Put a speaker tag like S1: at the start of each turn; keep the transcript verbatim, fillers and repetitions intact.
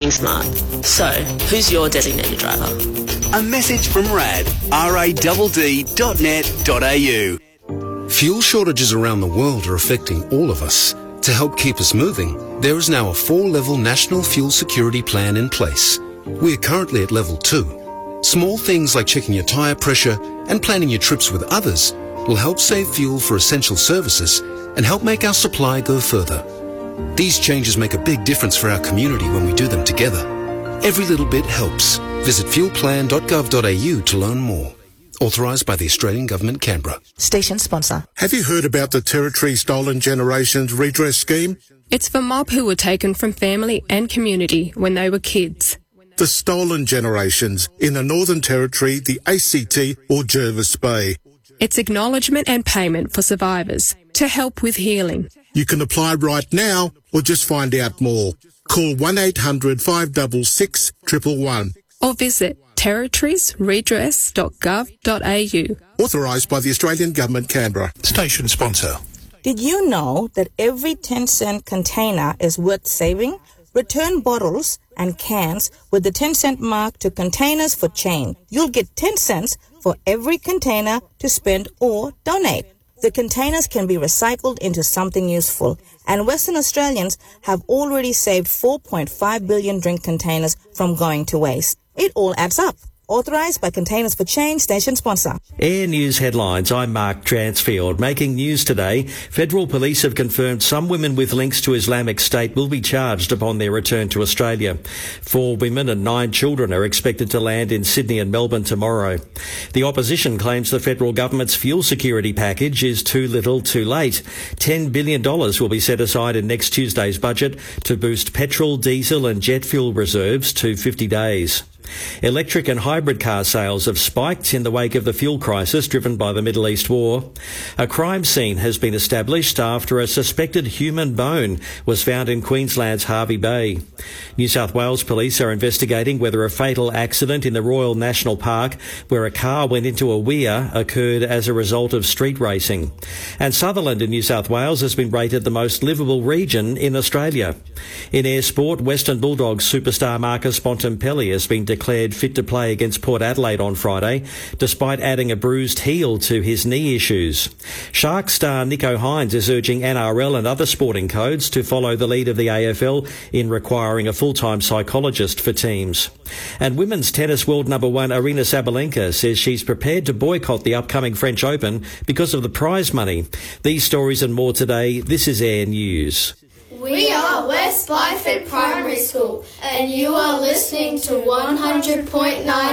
S1: driving smart. So, who's your designated driver?
S2: A message from R A D, R A D D dot net dot A U.
S3: Fuel shortages around the world are affecting all of us. To help keep us moving, there is now a four-level national fuel security plan in place. We are currently at level two. Small things like checking your tyre pressure and planning your trips with others will help save fuel for essential services and help make our supply go further. These changes make a big difference for our community when we do them together. Every little bit helps. Visit fuel plan dot gov dot A U to learn more. Authorised by the Australian Government, Canberra.
S4: Station sponsor.
S5: Have you heard about the Territory Stolen Generations Redress Scheme?
S6: It's for mob who were taken from family and community when they were kids.
S5: The stolen generations in the Northern Territory, the A C T or Jervis Bay.
S6: It's acknowledgement and payment for survivors to help with healing.
S5: You can apply right now or just find out more. Call one eight hundred five six six, one one one.
S6: Or visit territories redress dot gov dot A U.
S5: Authorised by the Australian Government, Canberra.
S7: Station sponsor.
S4: Did you know that every ten cent container is worth saving? Return bottles and cans with the ten cent mark to Containers for Change. You'll get ten cents for every container to spend or donate. The containers can be recycled into something useful, and Western Australians have already saved four point five billion drink containers from going to waste. It all adds up. Authorised by Containers for Change, station sponsor.
S8: Air News headlines. I'm Mark Transfield. Making news today. Federal police have confirmed some women with links to Islamic State will be charged upon their return to Australia. Four women and nine children are expected to land in Sydney and Melbourne tomorrow. The opposition claims the federal government's fuel security package is too little too late. ten billion dollars will be set aside in next Tuesday's budget to boost petrol, diesel and jet fuel reserves to fifty days. Electric and hybrid car sales have spiked in the wake of the fuel crisis driven by the Middle East war. A crime scene has been established after a suspected human bone was found in Queensland's Hervey Bay. New South Wales police are investigating whether a fatal accident in the Royal National Park where a car went into a weir occurred as a result of street racing. And Sutherland in New South Wales has been rated the most livable region in Australia. In air sport, Western Bulldogs superstar Marcus Bontempelli has been declared fit to play against Port Adelaide on Friday, despite adding a bruised heel to his knee issues. Sharks star Nico Hines is urging N R L and other sporting codes to follow the lead of the A F L in requiring a full-time psychologist for teams. And women's tennis world number one Aryna Sabalenka says she's prepared to boycott the upcoming French Open because of the prize money. These stories and more today. This is Air News.
S9: We are West Byford Primary School, and you are listening to one hundred point nine